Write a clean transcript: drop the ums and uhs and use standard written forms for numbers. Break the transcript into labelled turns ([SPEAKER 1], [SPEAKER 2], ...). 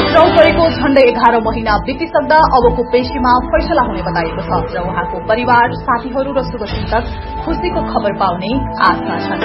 [SPEAKER 1] चुनाव गरेको झण्डै 11 महिना बितिसक्दा अबको पेशीमा फैसला हुने बताइएको छ र उहाँको परिवार, साथीहरू र शुभचिन्तक खुशीको खबर पाउने आशमा छन्।